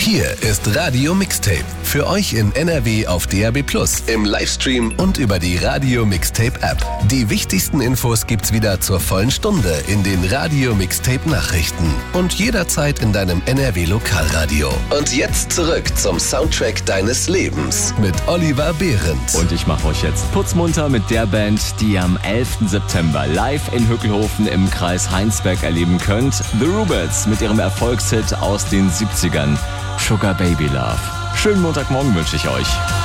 Hier ist Radio Mixtape. Für euch in NRW auf DAB+, im Livestream und über die Radio Mixtape App. Die wichtigsten Infos gibt's wieder zur vollen Stunde in den Radio Mixtape Nachrichten und jederzeit in deinem NRW Lokalradio. Und jetzt zurück zum Soundtrack deines Lebens mit Oliver Behrendt. Und ich mache euch jetzt putzmunter mit der Band, die ihr am 11. September live in Hückelhofen im Kreis Heinsberg erleben könnt. The Ruberts mit ihrem Erfolgshit aus den 70ern. Sugar Baby Love. Schönen Montagmorgen wünsche ich euch.